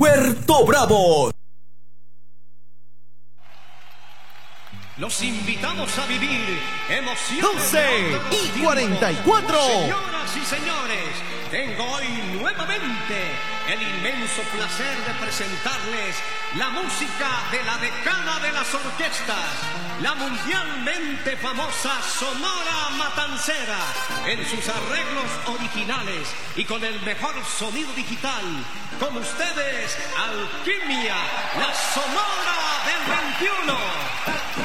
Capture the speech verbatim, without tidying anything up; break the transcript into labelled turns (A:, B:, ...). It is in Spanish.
A: Puerto Bravo.
B: Los invitamos a vivir emociones.
C: doce y cuarenta y cuatro.
B: Señoras y señores, tengo hoy nuevamente el inmenso placer de presentarles la música de la decana de las orquestas, la mundialmente famosa Sonora Matancera, en sus arreglos originales y con el mejor sonido digital. Con ustedes, Alquimia, la Sonora del veintiuno.